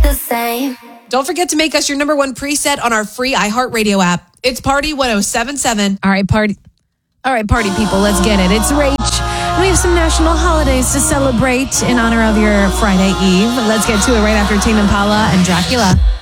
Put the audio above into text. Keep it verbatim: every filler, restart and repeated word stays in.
the same. Don't forget to make us your number one preset on our free iHeartRadio app. It's Party ten seventy-seven. All right, party. All right, party people, let's get it. It's Rach. We have some national holidays to celebrate in honor of your Friday Eve. Let's get to it right after Tame Impala and Dracula.